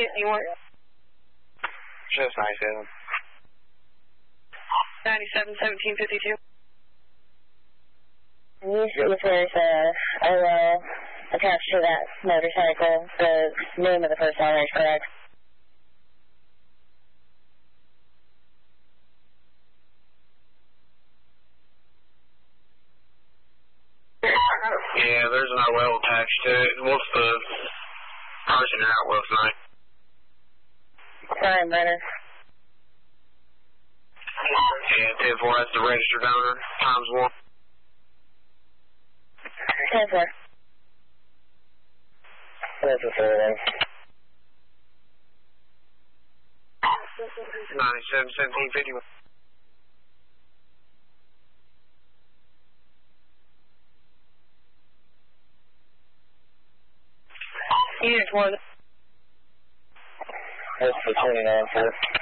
51. Just 97. 97, 1752. There's OL attached to that motorcycle. The name of the first owner is correct. Yeah, there's an OL attached to it. What's the person you're out with tonight? Brian Brenner. Yeah, 10-4, that's the registered owner, times 1. 10-4. That's a fair one. 97, 1751. Unit 1. That's the 29, sir.